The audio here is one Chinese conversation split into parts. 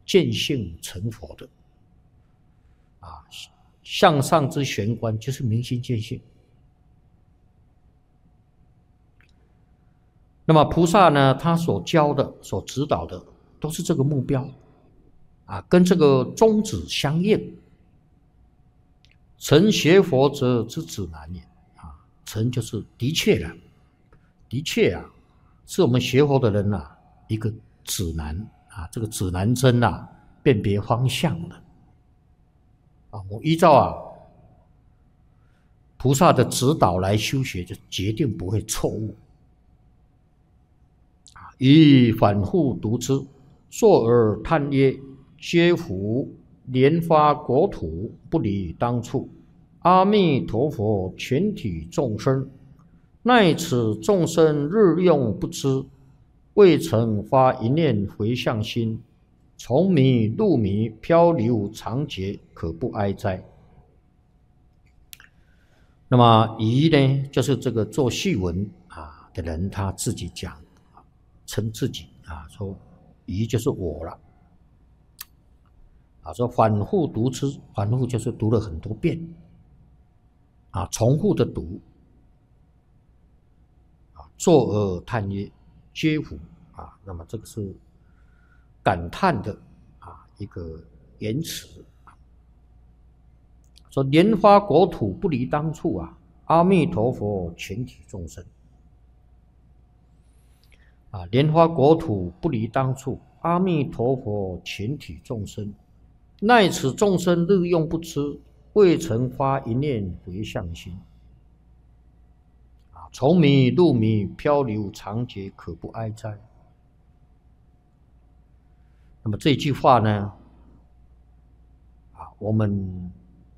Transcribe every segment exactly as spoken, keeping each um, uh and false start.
见性成佛的啊，向上之玄关就是明心见性。那么菩萨呢，他所教的、所指导的，都是这个目标啊，跟这个宗旨相应。成学佛者之指南也啊，成就是的确了，的确啊，是我们学佛的人啊一个指南啊，这个指南针啊，辨别方向的啊。我依照啊菩萨的指导来修学，就决定不会错误。以反复读之，坐而叹曰：嗟乎！莲花国土不离当处，阿弥陀佛全体众生，奈此众生日用不知，未曾发一念回向心，虫迷路迷漂流长劫，可不哀哉？那么疑呢，就是这个做序文啊的人他自己讲。称自己啊，说疑就是我了啊，说反复读之，反复就是读了很多遍啊，重复的读啊，坐而叹曰：嗟乎！啊，那么这个是感叹的啊一个言辞，说莲花国土不离当处啊，阿弥陀佛全体众生。啊，莲花国土不离当处，阿弥陀佛全体众生，奈此众生日用不知，未曾发一念回向心。啊，虫迷路迷漂流长劫，可不哀哉？那么这句话呢，啊，我们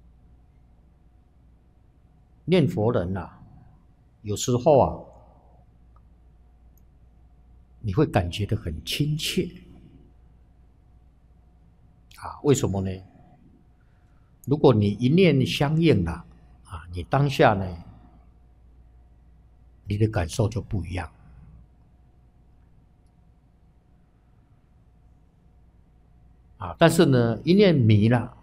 念佛人啊，有时候啊，你会感觉到很亲切啊？为什么呢？如果你一念相应了啊，你当下呢，你的感受就不一样啊。但是呢，一念迷了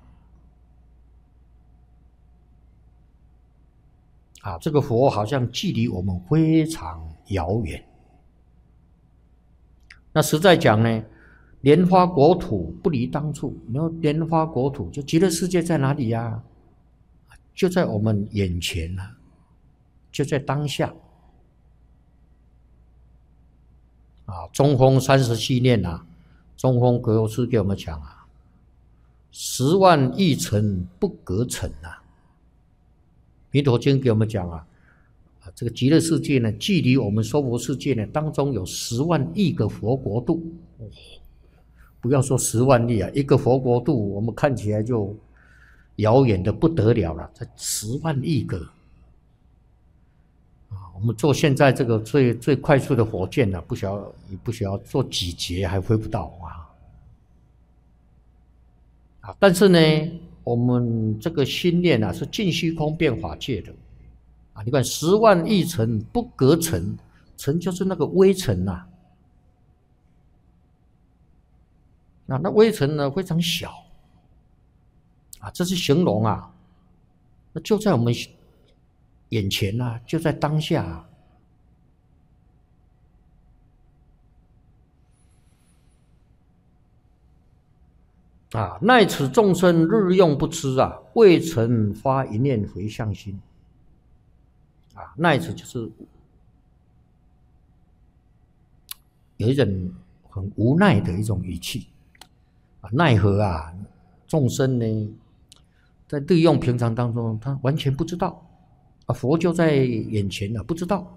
啊，这个佛好像距离我们非常遥远。那实在讲呢，莲花国土不离当处。你说莲花国土就极乐世界在哪里呀？就在我们眼前啊，就在当下啊。中风三十七念啊，中风格罗斯给我们讲啊，十万亿尘不可尘啊。弥陀经给我们讲啊，这个极乐世界呢，距离我们娑婆世界呢，当中有十万亿个佛国度。哦，不要说十万亿啊，一个佛国度，我们看起来就遥远的不得了了。这十万亿个啊，我们坐现在这个最最快速的火箭呢，不晓也不晓得坐几节还飞不到啊。啊，但是呢，我们这个心念啊，是尽虚空变法界的。啊，你看十万亿尘不可尘，尘就是那个微尘呐、啊。那那微尘呢非常小啊，这是形容啊，那就在我们眼前啊，就在当下啊。啊，奈此众生日用不知啊，未曾发一念回向心。啊，奈此就是有一种很无奈的一种语气啊，奈何啊，众生呢，在日用平常当中，他完全不知道啊，佛就在眼前了，不知道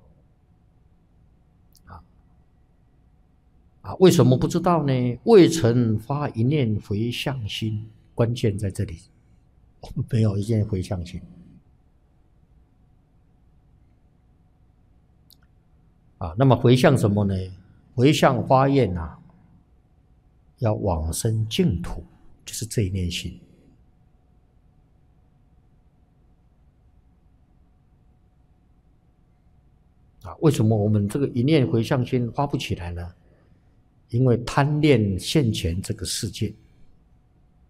啊啊，为什么不知道呢？未曾发一念回向心，关键在这里，我们没有一念回向心。啊，那么回向什么呢？回向发愿啊，要往生净土，就是这一念心。啊，为什么我们这个一念回向心发不起来呢？ 因为贪恋现前这个世界。